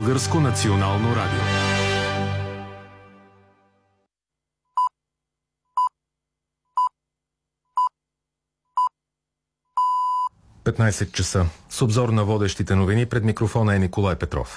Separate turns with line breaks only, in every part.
Българско национално радио. Петнайсет часа. С обзор на водещите новини пред микрофона е Николай Петров.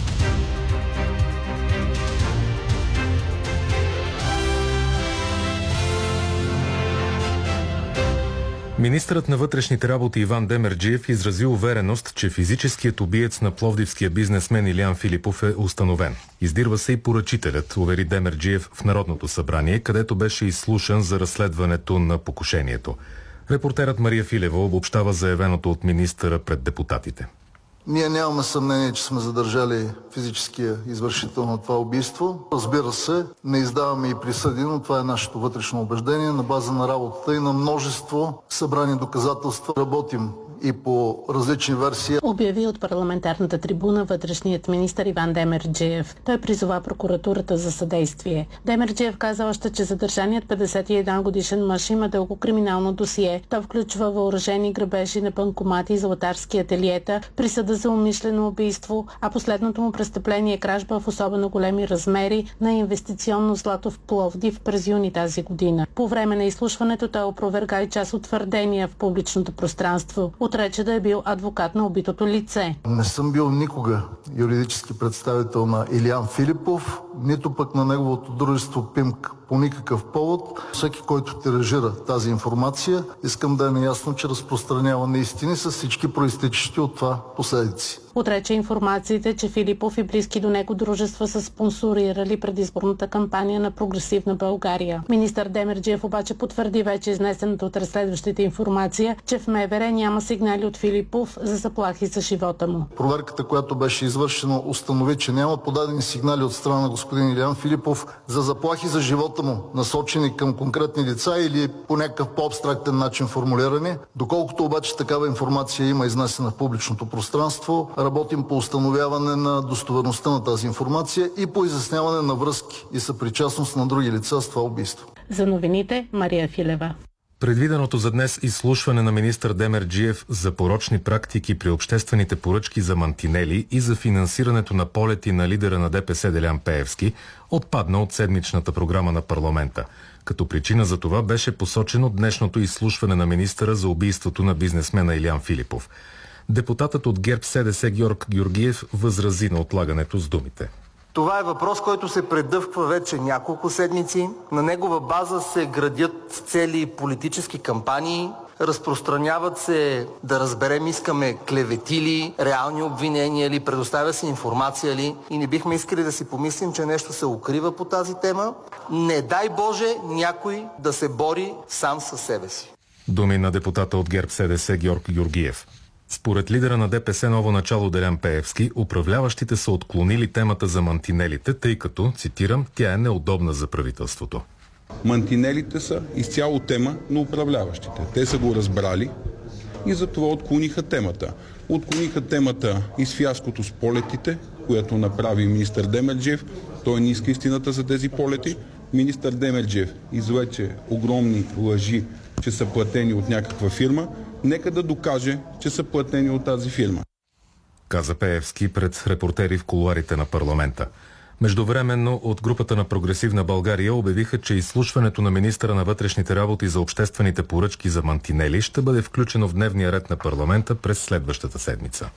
Министърът на вътрешните работи Иван Демерджиев изрази увереност, че физическият убиец на пловдивския бизнесмен Илиян Филипов е установен. Издирва се и поръчителят, увери Демерджиев в Народното събрание, където беше изслушан за разследването на покушението. Репортерът Мария Филева обобщава заявеното от министъра пред депутатите.
Ние нямаме съмнение, че сме задържали физическия извършител на това убийство. Разбира се, не издаваме и присъди, но това е нашето вътрешно убеждение на база на работата и на множество събрани доказателства. Работим и по различни версии.
Обяви от парламентарната трибуна вътрешният министър Иван Демерджиев. Той призова прокуратурата за съдействие. Демерджиев каза още, че задържаният 51 годишен мъж има дълго криминално досие. То включва въоръжени грабежи на банкомати и златарски ателиета, присъда за умишлено убийство, а последното му престъпление е кражба в особено големи размери на инвестиционно злато в Пловдив през юни тази година. По време на изслушването той опроверга и част от твърдения в публичното пространство. Отрече да е бил адвокат на убитото лице.
Не съм бил никога юридически представител на Илиян Филипов, нито пък на неговото дружество ПИМК по никакъв повод. Всеки, който тиражира тази информация, искам да е наясно, че разпространява неистини с всички проистичащи от това последици.
Отрече информациите, че Филипов и близки до него дружества са спонсорирали предизборната кампания на Прогресивна България. Министър Демерджиев обаче потвърди вече изнесената от разследващите информация, че в МВР няма сигнали от Филипов за заплахи за живота му.
Проверката, която беше извършена, установи, че няма подадени сигнали от страна на господин Илиян Филипов за заплахи за живота му, насочени към конкретни лица или по някакъв по-абстрактен начин формулирани. Доколкото обаче такава информация има изнесена в публичното пространство, работим по установяване на достоверността на тази информация и по изясняване на връзки и съпричастност на други лица с това убийство.
За новините Мария Филева.
Предвиденото за днес изслушване на министър Демерджиев за порочни практики при обществените поръчки за мантинели и за финансирането на полети на лидера на ДПС Делян Пеевски отпадна от седмичната програма на парламента. Като причина за това беше посочено днешното изслушване на министъра за убийството на бизнесмена Илиян Филипов. Депутатът от ГЕРБ-СДС Георг Георгиев възрази на отлагането с думите.
Това е въпрос, който се предъвква вече няколко седмици. На негова база се градят цели политически кампании, разпространяват се, да разберем, искаме клевети ли, реални обвинения ли, предоставя се информация ли и не бихме искали да си помислим, че нещо се укрива по тази тема. Не дай Боже някой да се бори сам със себе си.
Думи на депутата от ГЕРБ-СДС Георг Георгиев. Според лидера на ДПС Ново начало Делян Пеевски, управляващите са отклонили темата за мантинелите, тъй като, цитирам, тя е неудобна за правителството.
Мантинелите са изцяло тема на управляващите. Те са го разбрали и затова отклониха темата. Отклониха темата и с фиаското с полетите, което направи министър Демерджиев. Той не иска истината за тези полети. Министър Демерджиев извлече огромни лъжи, че са платени от някаква фирма. Нека да докаже, че са платени от тази фирма.
Каза Пеевски пред репортери в кулоарите на парламента. Междувременно от групата на Прогресивна България обявиха, че изслушването на министъра на вътрешните работи за обществените поръчки за мантинели ще бъде включено в дневния ред на парламента през следващата седмица.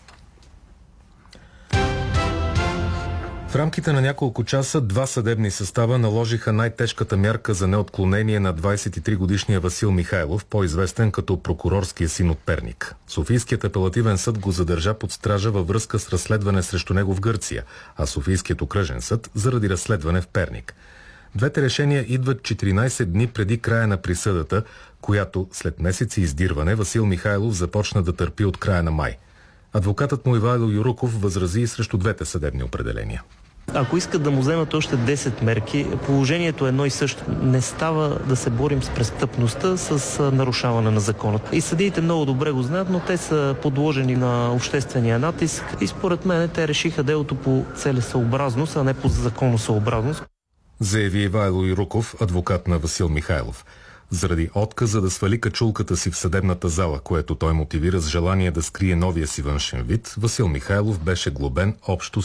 В рамките на няколко часа два съдебни състава наложиха най-тежката мярка за неотклонение на 23-годишния Васил Михайлов, по-известен като прокурорския син от Перник. Софийският апелативен съд го задържа под стража във връзка с разследване срещу него в Гърция, а Софийският окръжен съд заради разследване в Перник. Двете решения идват 14 дни преди края на присъдата, която след месеци издирване Васил Михайлов започна да търпи от края на май. Адвокатът му Ивайло Юруков възрази и срещу двете съдебни определения.
Ако искат да му вземат още 10 мерки, положението е едно и също. Не става да се борим с престъпността с нарушаване на закона. И съдиите много добре го знаят, но те са подложени на обществения натиск и според мен те решиха делото по целесъобразност, а не по законосъобразност.
Заяви Ивайло Юруков, адвокат на Васил Михайлов. Заради отказа да свали качулката си в съдебната зала, което той мотивира с желание да скрие новия си външен вид, Васил Михайлов беше глобен общо